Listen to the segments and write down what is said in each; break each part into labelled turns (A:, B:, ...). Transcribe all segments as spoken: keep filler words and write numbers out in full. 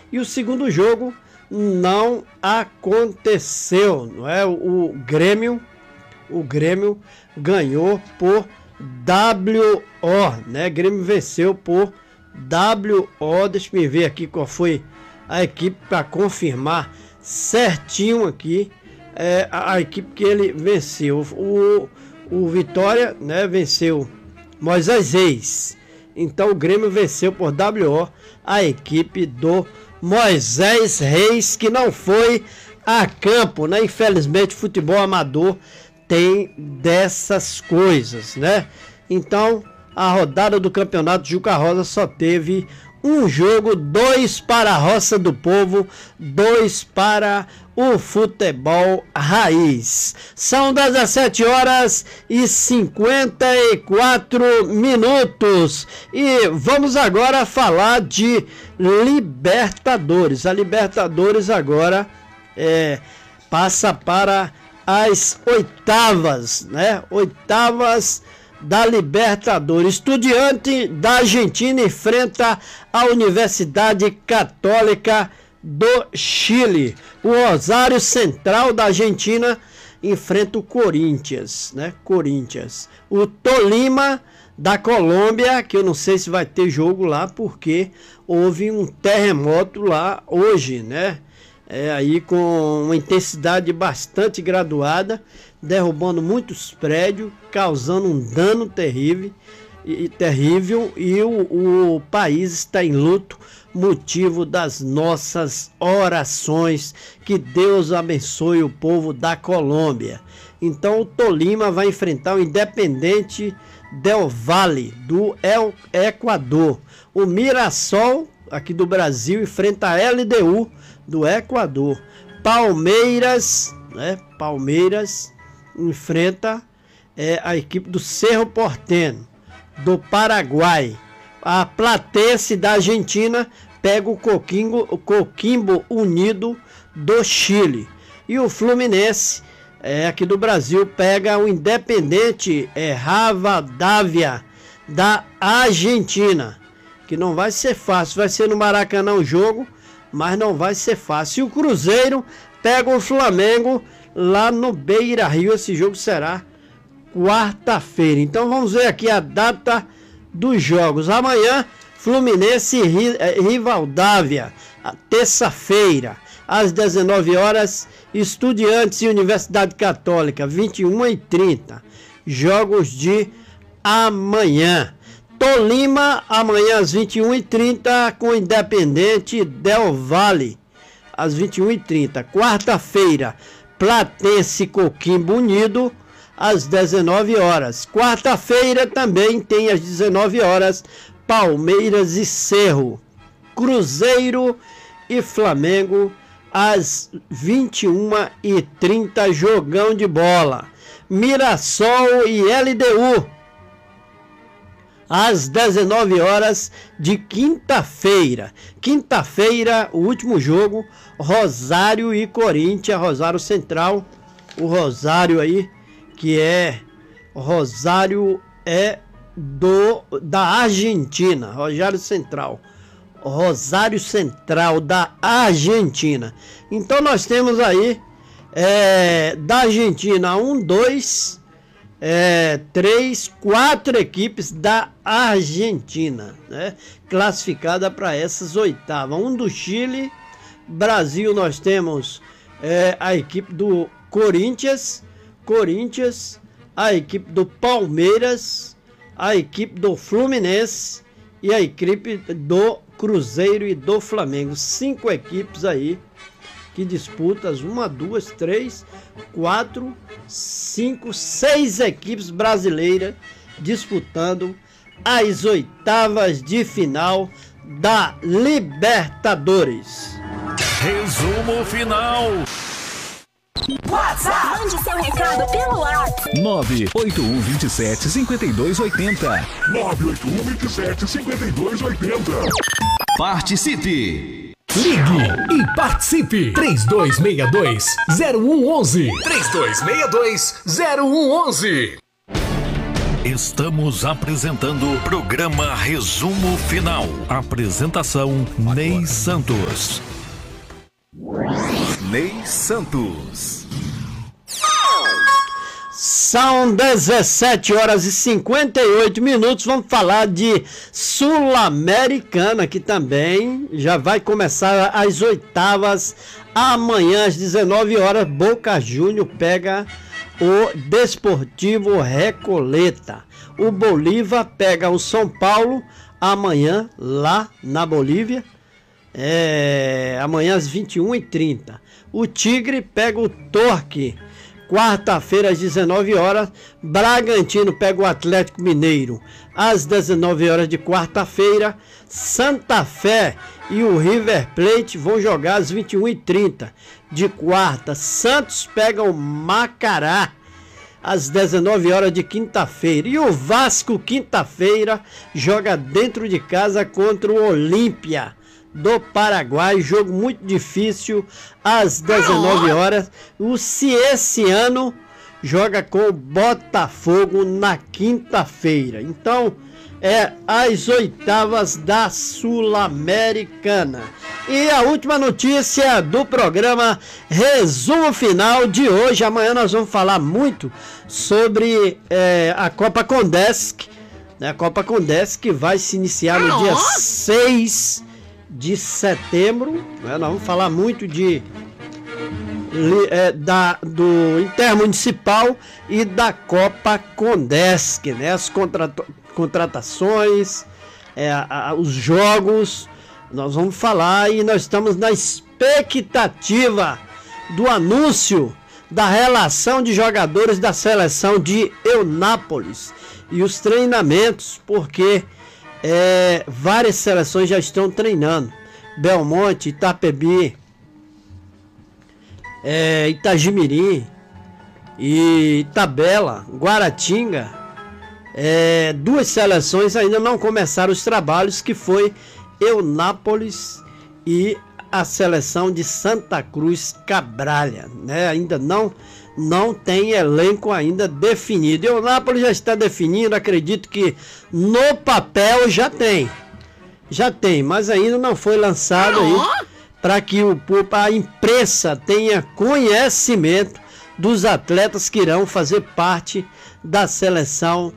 A: E o segundo jogo não aconteceu, não é? O Grêmio, o Grêmio ganhou por W O, né? Grêmio venceu por W O. Deixa eu ver aqui qual foi a equipe para confirmar certinho aqui. É, a, a equipe que ele venceu, o, o Vitória, né, venceu Moisés Reis. Então o Grêmio venceu por W O a equipe do Moisés Reis, que não foi a campo, né? Infelizmente, futebol amador tem dessas coisas, né? Então a rodada do campeonato Juca Rosa só teve um jogo, dois para a Roça do Povo, dois para o futebol raiz. São dezessete horas e cinquenta e quatro minutos e vamos agora falar de Libertadores. A Libertadores agora é, passa para as oitavas, né? Oitavas da Libertadores. Estudiante da Argentina enfrenta a Universidade Católica do Chile. O Rosário Central da Argentina enfrenta o Corinthians, né? Corinthians. O Tolima da Colômbia, que eu não sei se vai ter jogo lá porque houve um terremoto lá hoje, né? É, aí com uma intensidade bastante graduada, derrubando muitos prédios, causando um dano terrível e, terrível, e o, o país está em luto, motivo das nossas orações. Que Deus abençoe o povo da Colômbia. Então o Tolima vai enfrentar o Independente del Valle do El Equador. O Mirassol, aqui do Brasil, enfrenta a L D U do Equador. Palmeiras, né? Palmeiras enfrenta é, a equipe do Cerro Porteño do Paraguai. A Platense da Argentina pega o Coquimbo, o Coquimbo Unido do Chile. E o Fluminense, é, aqui do Brasil, pega o Independente é, Rivadavia da Argentina. Que não vai ser fácil, vai ser no Maracanã o jogo, mas não vai ser fácil. E o Cruzeiro pega o Flamengo lá no Beira-Rio. Esse jogo será quarta-feira. Então vamos ver aqui a data dos jogos. Amanhã, Fluminense e Rivadavia. Terça-feira, às dezenove horas, Estudiantes e Universidade Católica, vinte e uma e trinta. Jogos de amanhã. Tolima, amanhã às vinte e uma e trinta, com Independente del Valle, às vinte e uma e trinta. Quarta-feira, Platense Coquimbo Unido, às dezenove horas. Quarta-feira também tem às dezenove horas, Palmeiras e Cerro. Cruzeiro e Flamengo, às vinte e uma e trinta, jogão de bola. Mirassol e L D U, às dezenove horas de quinta-feira. Quinta-feira, o último jogo, Rosário e Corinthians, Rosário Central. O Rosário aí, que é Rosário é do da Argentina, Rosário Central. Rosário Central da Argentina. Então nós temos aí é, da Argentina um, dois, É, três, quatro equipes da Argentina, né, classificada para essas oitavas. Um do Chile. Brasil, nós temos é, a equipe do Corinthians, Corinthians, a equipe do Palmeiras, a equipe do Fluminense e a equipe do Cruzeiro e do Flamengo. Cinco equipes aí que disputam, uma, duas, três, quatro, cinco, seis equipes brasileiras disputando as oitavas de final da Libertadores.
B: Resumo final.
C: WhatsApp. Mande seu recado pelo WhatsApp.
B: nove oito um, dois sete, cinco dois oito zero.
D: nove oito um, dois sete, cinco dois oito zero.
B: Participe!
E: Ligue e participe! três dois seis dois, zero um um um. três dois seis dois, zero um um um.
B: Estamos apresentando o programa Resumo Final. Apresentação Ney Santos. Ney Santos.
A: São dezessete horas e cinquenta e oito minutos. Vamos falar de Sul-Americana, que também já vai começar as oitavas amanhã às dezenove horas. Boca Juniors pega o Desportivo Recoleta. O Bolívar pega o São Paulo amanhã lá na Bolívia. É, amanhã às vinte e uma e trinta. O Tigre pega o Torque. Quarta-feira às dezenove horas. Bragantino pega o Atlético Mineiro às dezenove horas de quarta-feira. Santa Fé e o River Plate vão jogar às vinte e uma e trinta de quarta. Santos pega o Macará às dezenove horas de quinta-feira. E o Vasco, quinta-feira, joga dentro de casa contra o Olímpia do Paraguai. Jogo muito difícil às dezenove horas. O Cienciano joga com o Botafogo na quinta-feira. Então, é as oitavas da Sul-Americana. E a última notícia do programa Resumo Final de hoje. Amanhã nós vamos falar muito sobre é, a Copa Condesc, né? A Copa Condesc que vai se iniciar no dia seis de setembro. Né? Nós vamos falar muito de é, da, do Intermunicipal e da Copa Condesc, né? As contrata contratações, é, a, a, os jogos. Nós vamos falar e nós estamos na expectativa do anúncio da relação de jogadores da seleção de Eunápolis e os treinamentos, porque é, várias seleções já estão treinando. Belmonte, Itapebi, é, Itagimirim e Itabela, Guaratinga. É, duas seleções ainda não começaram os trabalhos, que foi Eunápolis e a seleção de Santa Cruz Cabralha, né? Ainda não, não tem elenco ainda definido. Eunápolis já está definido, acredito que no papel já tem, já tem, mas ainda não foi lançado aí para que o, a imprensa tenha conhecimento dos atletas que irão fazer parte da seleção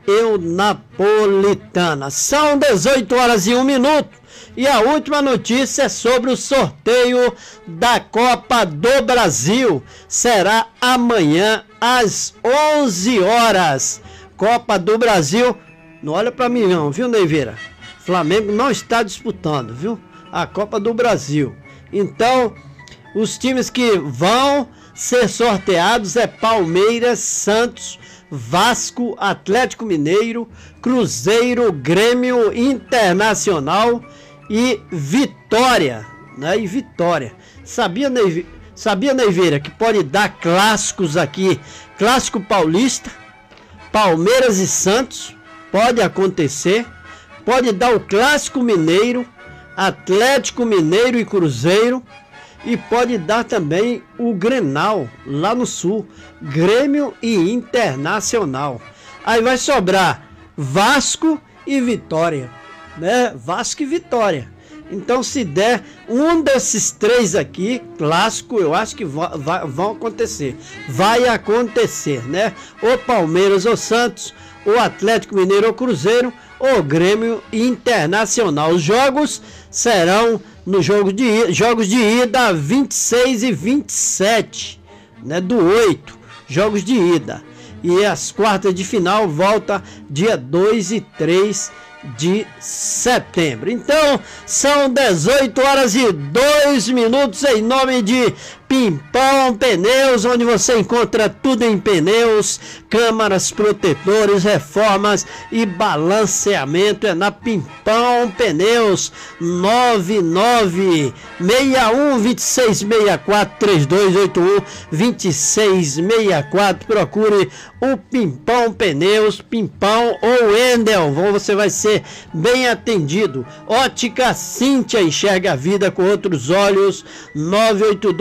A: eunapolitana. São dezoito horas e um minuto e a última notícia é sobre o sorteio da Copa do Brasil. Será amanhã às onze horas. Copa do Brasil. Não olha para mim não, viu, Neiveira? Flamengo não está disputando, viu? A Copa do Brasil. Então, os times que vão ser sorteados é Palmeiras, Santos, Vasco, Atlético Mineiro, Cruzeiro, Grêmio, Internacional e Vitória, né? E Vitória. Sabia, Neive... Sabia, Neiveira, que pode dar clássicos aqui? Clássico paulista, Palmeiras e Santos, pode acontecer. Pode dar o Clássico Mineiro, Atlético Mineiro e Cruzeiro. E pode dar também o Grenal, lá no Sul, Grêmio e Internacional. Aí vai sobrar Vasco e Vitória, né? Vasco e Vitória. Então, se der um desses três aqui, clássico, eu acho que vai, vai, vão acontecer. Vai acontecer, né? Ou Palmeiras ou Santos, ou Atlético Mineiro ou Cruzeiro, ou Grêmio e Internacional. Os jogos serão nos jogo de, jogos de ida vinte e seis e vinte e sete, né, do oito, jogos de ida. E as quartas de final volta dia dois e três de setembro. Então, são dezoito horas e dois minutos em nome de Pimpão Pneus, onde você encontra tudo em pneus, câmaras, protetores, reformas e balanceamento. É na Pimpão Pneus. Nove nove seis um, dois seis seis quatro, três dois oito um, dois seis seis quatro. Procure o Pimpão Pneus, Pimpão ou Endel, você vai ser bem atendido. Ótica Cíntia, enxerga a vida com outros olhos. Nove oito dois quatro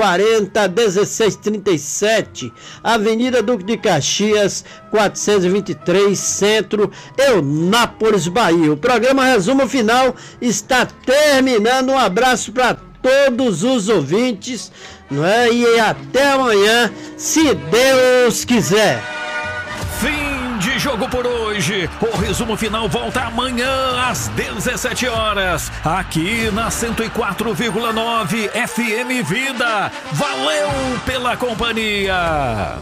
A: quarenta, dezesseis trinta e sete, Avenida Duque de Caxias, quatrocentos e vinte e três, Centro, Eunápolis, Bahia. O programa Resumo Final está terminando. Um abraço para todos os ouvintes, não é? E até amanhã, se Deus quiser.
F: Fim de jogo por hoje. O Resumo Final volta amanhã às dezessete horas, aqui na cento e quatro vírgula nove F M Vida. Valeu pela companhia.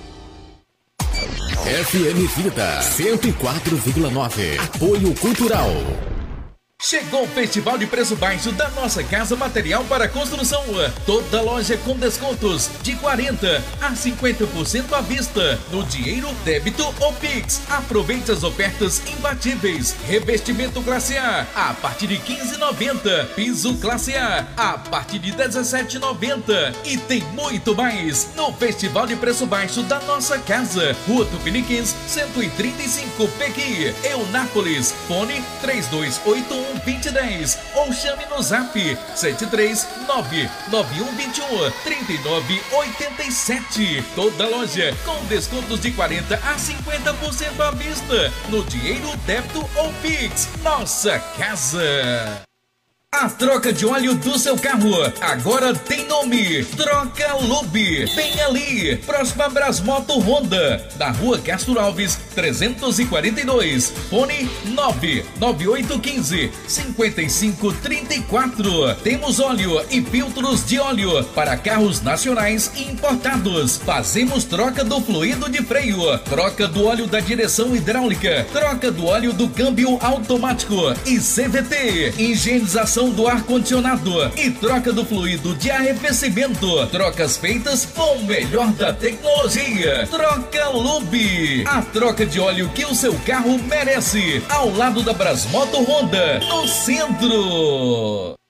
E: F M Vida cento e quatro vírgula nove. Apoio Cultural.
G: Chegou o Festival de Preço Baixo da Nossa Casa Material para Construção. Toda loja com descontos de quarenta a cinquenta por cento à vista, no dinheiro, débito ou Pix. Aproveite as ofertas imbatíveis. Revestimento classe A a partir de quinze reais e noventa centavos. Piso classe A a partir de dezessete reais e noventa centavos. E tem muito mais no Festival de Preço Baixo da Nossa Casa. Rua Tupiniquins, cento e trinta e cinco, Pequi, Eunápolis. Fone três dois oito um, vinte e dez ou chame no zap sete três nove nove um dois um, três nove oito sete. Toda loja com descontos de quarenta a cinquenta por cento à vista, no dinheiro, débito ou Pix. Nossa Casa. A troca de óleo do seu carro agora tem nome: Troca Lube. Bem ali, próxima Brasmoto Honda, na Rua Castro Alves, trezentos e quarenta e dois. Fone nove nove oito um cinco, cinco cinco três quatro. Temos óleo e filtros de óleo para carros nacionais e importados. Fazemos troca do fluido de freio, troca do óleo da direção hidráulica, troca do óleo do câmbio automático e C V T, higienização do ar-condicionado e troca do fluido de arrefecimento. Trocas feitas com o melhor da tecnologia. Troca Lube. A troca de óleo que o seu carro merece. Ao lado da Brasmoto Honda, no centro.